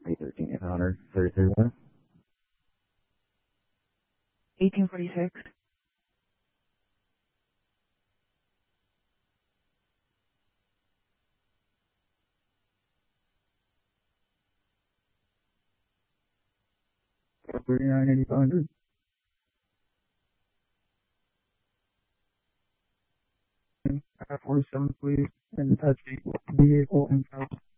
813 Honor 331. 1846. $39,8500. I-47, please, and touch vehicle in south.